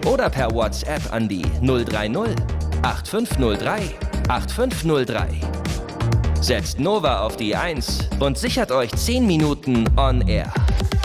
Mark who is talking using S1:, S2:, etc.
S1: oder per WhatsApp an die 030 8503 8503. Setzt Nova auf die 1 und sichert euch 10 Minuten on Air.